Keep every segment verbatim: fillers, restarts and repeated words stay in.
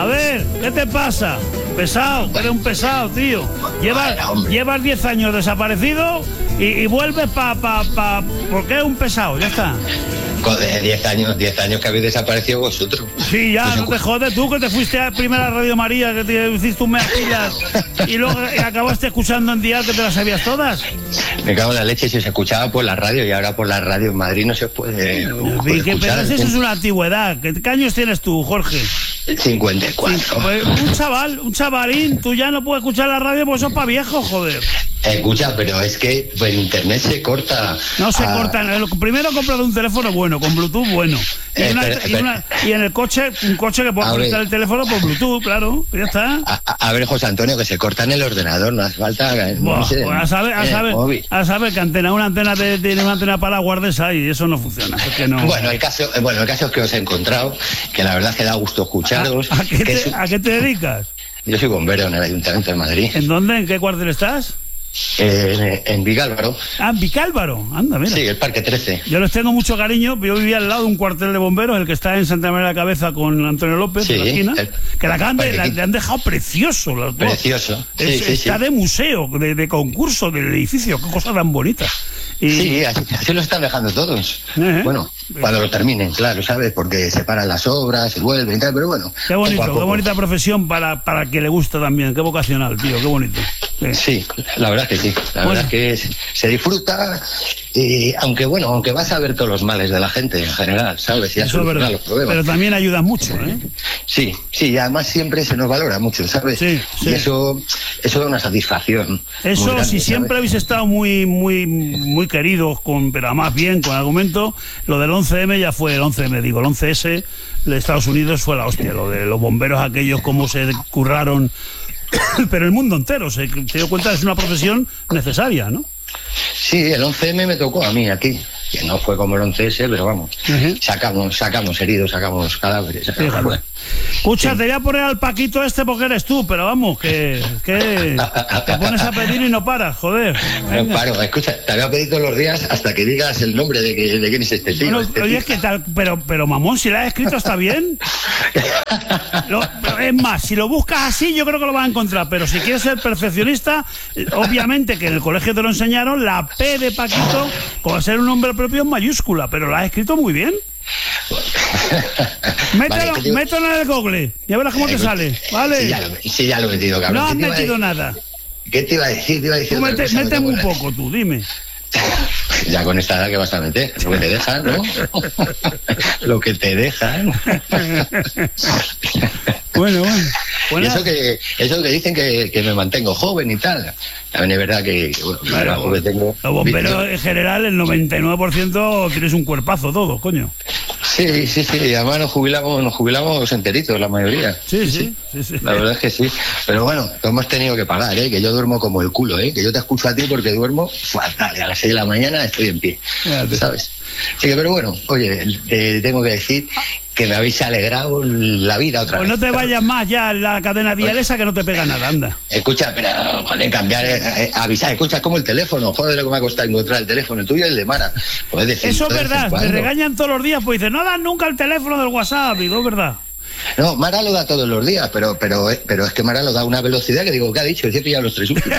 A ver, ¿qué te pasa? Pesado, eres un pesado, tío. Llevas, llevas diez años desaparecido y, y vuelves pa, pa, pa... ¿Por qué es un pesado? Ya está. Joder, diez años, diez años que habéis desaparecido vosotros. Sí, ya, no te jodes tú, que te fuiste a primera Radio María, que te hiciste un mejillas y luego acabaste escuchando en Dial que te las sabías todas. Me cago en la leche si se escuchaba por la radio y ahora por la radio en Madrid no se puede, no puede que, escuchar. Pero eso es una antigüedad. ¿Qué, ¿Qué años tienes tú, Jorge? cincuenta y cuatro. Pues un chaval, un chavalín, tú ya no puedes escuchar la radio porque sos pa' viejo, joder. Escucha, pero es que en internet se corta. No se a... corta. Primero comprar un teléfono bueno, con Bluetooth bueno. Y, Eh, una, pero, y, una, y en el coche, un coche que pueda conectar el teléfono por Bluetooth, claro. Ya está. A, a, a ver, José Antonio, que se corta en el ordenador, no hace falta. Buah, No sé, pues a saber, a saber, a saber que antena, una antena de, tiene una antena para la guardesa y eso no funciona. Es que no... Bueno, el caso, bueno, el caso es que os he encontrado, que la verdad es que da gusto escucharos. ¿A, a, qué, que te, es... ¿A qué te dedicas? Yo soy bombero en el Ayuntamiento de Madrid. ¿En dónde? ¿En qué cuartel estás? Eh, en, en Vicálvaro. Ah, en Vicálvaro, anda, mira. Sí, el Parque trece. Yo les tengo mucho cariño. Yo vivía al lado de un cuartel de bomberos, el que está en Santa María de la Cabeza con Antonio López, sí, en la esquina, el, que la acaban de, la, le han dejado precioso. Los precioso. Sí, es, sí, está sí. de museo, de, de concurso, del edificio, qué cosa tan bonita. Y... Sí, así, así lo están dejando todos. ¿Eh? Bueno, cuando lo terminen, claro, ¿sabes? Porque se paran las obras, se vuelven y tal, pero bueno. Qué bonito, qué bonita profesión para, para que le guste también, qué vocacional, tío, qué bonito. Sí, sí, la verdad es que sí, la bueno. verdad es que es, se disfruta, y, aunque bueno, aunque vas a ver todos los males de la gente en general, ¿sabes? Y eso es verdad, los pero también ayuda mucho, ¿eh? Sí, sí, y además siempre se nos valora mucho, ¿sabes? Sí, sí. Y eso, eso da una satisfacción. Eso, grande, si siempre ¿sabes? Habéis estado muy, muy, muy queridos, con, pero además bien, con argumento, lo del once eme ya fue el once eme, digo, el once ese de Estados Unidos fue la hostia, lo de los bomberos aquellos, cómo se curraron. Pero el mundo entero se, se dio cuenta que es una profesión necesaria, ¿no? Sí, el once eme me tocó a mí aquí, que no fue como el once ese, pero vamos, uh-huh. sacamos sacamos heridos, sacamos cadáveres. Sacamos, bueno. Escucha, sí. Te voy a poner al Paquito este porque eres tú, pero vamos, que, que te pones a pedir y no paras, joder. Venga. No paro, escucha, te voy a pedir todos los días hasta que digas el nombre de, que, de quién es este tío. Bueno, este oye, tío. es que tal, pero, pero mamón, si lo has escrito está bien. Lo, es más, si lo buscas así yo creo que lo vas a encontrar, pero si quieres ser perfeccionista, obviamente que en el colegio te lo enseñaron, la P de Paquito, como ser un nombre propio en mayúscula, pero lo has escrito muy bien. Mételo, vale, mételo en el Google, ya verás cómo eh, te sale, ¿vale? Sí, ya lo, sí, ya lo he metido, cabrón. No has metido nada. ¿Qué te iba a decir? Te iba a decir tú mete, cosa, méteme un poco, tú, dime. Ya con esta edad que vas a meter, lo que te dejan, ¿no? Lo que te dejan. Bueno, bueno. bueno. Y eso que, eso que dicen que, que me mantengo joven y tal. También es verdad que, bueno, claro, que tengo... Los bomberos en general, el noventa y nueve por ciento tienes un cuerpazo todo, coño. Sí, sí, sí, además nos jubilamos, nos jubilamos enteritos, la mayoría. Sí, sí, sí, sí. La verdad es que sí. Pero bueno, hemos tenido que pagar, ¿eh? Que yo duermo como el culo, ¿eh? Que yo te escucho a ti porque duermo fatal. A las seis de la mañana estoy en pie, Fíjate. ¿sabes? Así que, pero bueno, oye, te tengo que decir que me habéis alegrado la vida otra pues vez. Pues no te vayas más ya en la cadena dial esa que no te pega nada, anda. Escucha, pero joder, cambiar, eh, eh, avisar, escucha, como el teléfono, joder, lo que me ha costado encontrar el teléfono, el tuyo y el de Mara. Puedes decir, eso es verdad, te regañan todos los días, pues dicen, no das nunca el teléfono del WhatsApp, digo, es verdad. No, Mara lo da todos los días, pero pero pero es que Mara lo da a una velocidad que digo, ¿qué ha dicho? He pillado los tres últimos.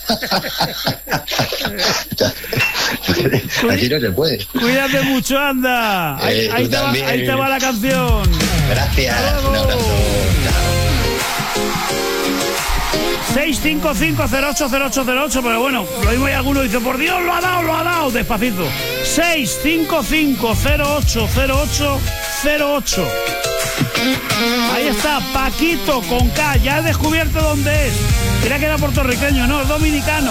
Así no se puede. Cuídate mucho, anda. Ahí, eh, ahí, te va, ahí te va la canción. Gracias, un abrazo. seis cinco cinco cero ocho cero ocho cero ocho, pero bueno, lo mismo hay alguno dice, por Dios, lo ha dado, lo ha dado, despacito. seis cinco cinco cero ocho cero ocho cero ocho. Ahí está, Paquito con K, ya he descubierto dónde es. Creía que era puertorriqueño, no, es dominicano.